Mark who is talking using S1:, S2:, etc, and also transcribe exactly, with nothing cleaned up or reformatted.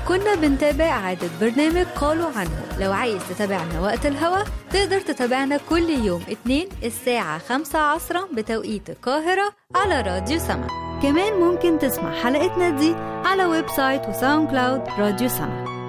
S1: كنا بنتابع إعادة برنامج قالوا عنه. لو عايز تتابعنا وقت الهوا تقدر تتابعنا كل يوم اثنين الساعة خمسة عصرا بتوقيت القاهرة على راديو سما. كمان ممكن تسمع حلقتنا دي على ويب سايت وساوند كلاود راديو سما.